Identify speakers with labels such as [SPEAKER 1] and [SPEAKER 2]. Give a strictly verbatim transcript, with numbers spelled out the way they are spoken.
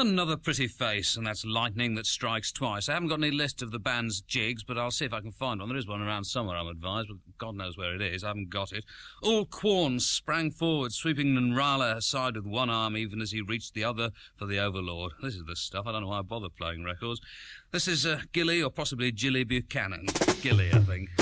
[SPEAKER 1] Another pretty face, and that's lightning that strikes twice. I haven't got any list of the band's jigs, but I'll see if I can find one. There is one around somewhere, I'm advised, but God knows where it is. I haven't got it. All Quorn sprang forward, sweeping Nrala aside with one arm, even as he reached the other for the Overlord. This is the stuff. I don't know why I bother playing records. This is uh, Gilly, or possibly Jilly Buchanan. Gilly, I think.